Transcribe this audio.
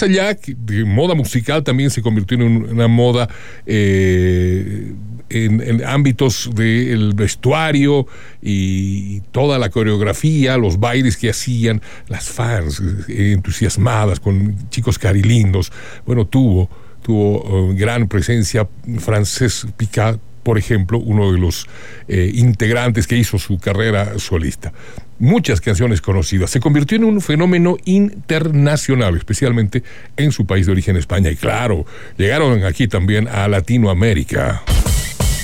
allá de moda musical, también se convirtió en una moda en ámbitos del vestuario y toda la coreografía, los bailes que hacían, las fans entusiasmadas con chicos carilindos. Bueno, tuvo gran presencia Frances Picard, por ejemplo, uno de los integrantes que hizo su carrera solista. Muchas canciones conocidas. Se convirtió en un fenómeno internacional, especialmente en su país de origen, España. Y claro, llegaron aquí también a Latinoamérica.